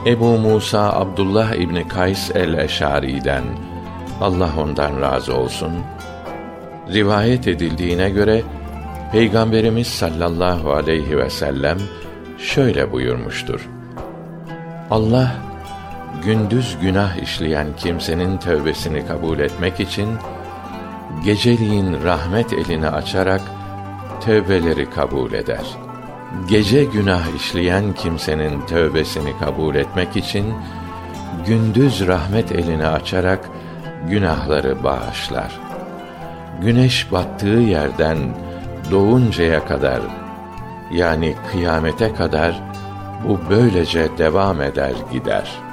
Ebu Musa Abdullah İbni Kays el-Eş'ari'den, Allah ondan razı olsun, rivayet edildiğine göre Peygamberimiz sallallahu aleyhi ve sellem şöyle buyurmuştur: Allah gündüz günah işleyen kimsenin tövbesini kabul etmek için geceliğin rahmet elini açarak tövbeleri kabul eder. Gece günah işleyen kimsenin tövbesini kabul etmek için gündüz rahmet elini açarak günahları bağışlar. Güneş battığı yerden doğuncaya kadar, yani kıyamete kadar bu böylece devam eder gider.